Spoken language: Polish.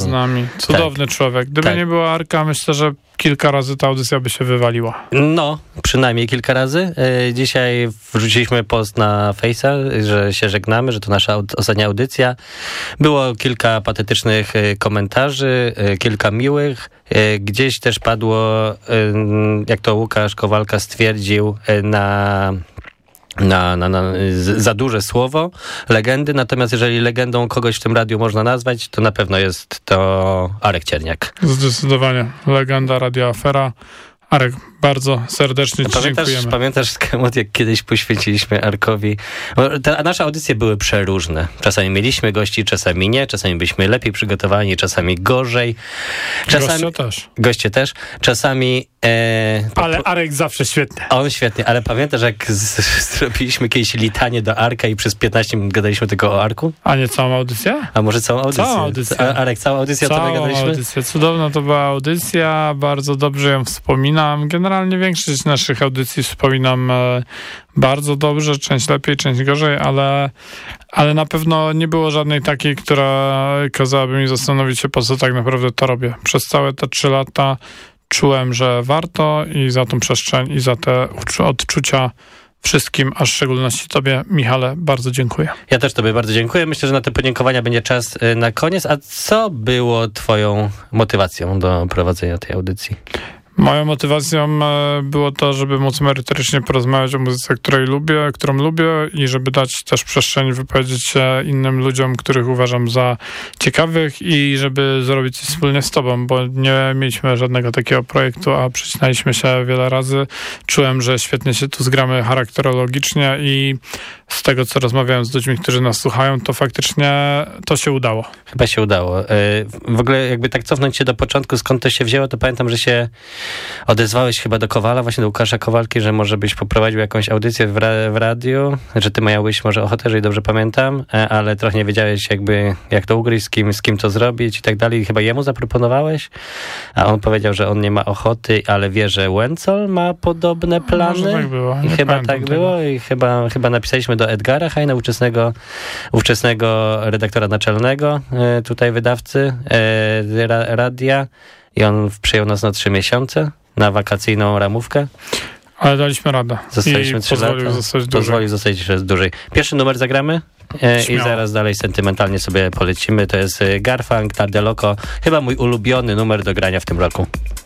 nami. Cudowny człowiek. Gdyby nie było Arka, myślę, że kilka razy ta audycja by się wywaliła. No, przynajmniej kilka razy. Dzisiaj wrzuciliśmy post na Face'a, że się żegnamy, że to nasza ostatnia audycja. Było kilka patetycznych komentarzy, kilka miłych. Gdzieś też padło, jak to Łukasz Kowalka stwierdził, za duże słowo legendy, natomiast jeżeli legendą kogoś w tym radiu można nazwać, to na pewno jest to Arek Cierniak. Zdecydowanie. Legenda Radia Afera. Arek, bardzo serdecznie ci dziękujemy. Pamiętasz, Skemot, jak kiedyś poświęciliśmy Arkowi? Nasze audycje były przeróżne. Czasami mieliśmy gości, czasami nie. Czasami byliśmy lepiej przygotowani, czasami gorzej. Goście też. Czasami... ale Arek zawsze świetnie. On świetnie, ale pamiętasz, jak zrobiliśmy kiedyś litanie do Arka i przez 15 minut gadaliśmy tylko o Arku? A nie całą audycję? A może całą audycję? Całą audycję. Arek, całą audycję o tobie gadaliśmy? Całą audycję. Cudowna to była audycja, bardzo dobrze ją wspominam. Generalnie większość naszych audycji wspominam bardzo dobrze, część lepiej, część gorzej, ale na pewno nie było żadnej takiej, która kazałaby mi zastanowić się, po co tak naprawdę to robię. Przez całe te 3 lata czułem, że warto i za tą przestrzeń i za te odczucia wszystkim, a w szczególności tobie, Michale, bardzo dziękuję. Ja też tobie bardzo dziękuję. Myślę, że na te podziękowania będzie czas na koniec. A co było twoją motywacją do prowadzenia tej audycji? Moją motywacją było to, żeby móc merytorycznie porozmawiać o muzyce, którą lubię i żeby dać też przestrzeń wypowiedzieć się innym ludziom, których uważam za ciekawych i żeby zrobić coś wspólnie z tobą, bo nie mieliśmy żadnego takiego projektu, a przecinaliśmy się wiele razy. Czułem, że świetnie się tu zgramy charakterologicznie i z tego, co rozmawiałem z ludźmi, którzy nas słuchają, to faktycznie to się udało. Chyba się udało. W ogóle jakby tak cofnąć się do początku, skąd to się wzięło, to pamiętam, że się odezwałeś chyba do Kowala, właśnie do Łukasza Kowalki, że może byś poprowadził jakąś audycję w radiu, że ty miałeś może ochotę, jeżeli dobrze pamiętam, ale trochę nie wiedziałeś jakby jak to ugryźć, z kim to zrobić i tak dalej. Chyba jemu zaproponowałeś, a on powiedział, że on nie ma ochoty, ale wie, że Wencol ma podobne plany. Może tak było. I chyba tak było i chyba napisaliśmy do Edgara Hajna, ówczesnego redaktora naczelnego tutaj wydawcy radia i on przyjął nas na 3 miesiące na wakacyjną ramówkę. Ale daliśmy radę. Zostaliśmy 3 lata. Pozwolił zostać dłużej. Pierwszy numer zagramy i zaraz dalej sentymentalnie sobie polecimy. To jest Garfunkel, Tarde Loco. Chyba mój ulubiony numer do grania w tym roku.